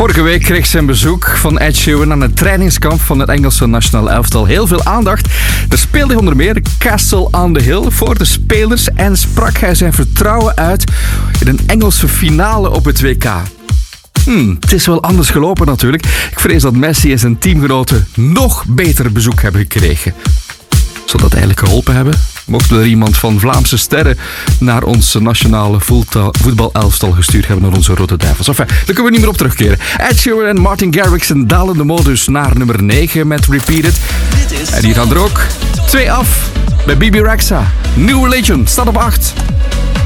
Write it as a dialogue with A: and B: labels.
A: Vorige week kreeg ze een bezoek van Ed Sheeran aan het trainingskamp van het Engelse nationale elftal. Heel veel aandacht. Er speelde onder meer Castle on the Hill voor de spelers en sprak hij zijn vertrouwen uit in een Engelse finale op het WK. Het is wel anders gelopen natuurlijk. Ik vrees dat Messi en zijn teamgenoten nog beter bezoek hebben gekregen. Zal dat eigenlijk geholpen hebben? Mochten we er iemand van Vlaamse sterren naar ons nationale voetbalelftal gestuurd hebben, naar onze Rode Duivels. Enfin, daar kunnen we niet meer op terugkeren. Ed Sheeran en Martin Garrix in dalende modus naar nummer 9 met Repeated. En hier gaan er ook 2 af bij BB Rexha. New Religion staat op 8.